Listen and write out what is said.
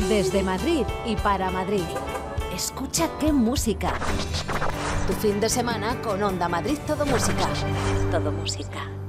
Desde Madrid y para Madrid. Escucha qué música. Tu fin de semana con Onda Madrid Todo Música. Todo Música.